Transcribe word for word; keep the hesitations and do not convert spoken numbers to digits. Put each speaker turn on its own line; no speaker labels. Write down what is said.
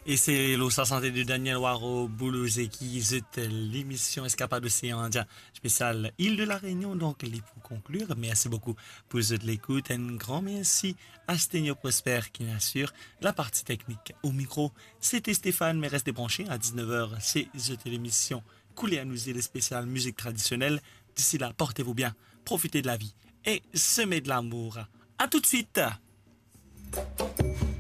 Et c'est le santé de Daniel Waro Boulouzé qui est l'émission Escapade d'Océan Indien spéciale Île de la Réunion. Donc, les pour conclure, merci beaucoup pour l'écoute. Un grand merci à Sténio Prosper qui assure la partie technique. Au micro, c'était Stéphane, mais restez branchés à dix-neuf heures. C'est l'émission Couler à nous les spéciales musique traditionnelle. D'ici là, portez-vous bien, profitez de la vie et semez de l'amour. À tout de suite!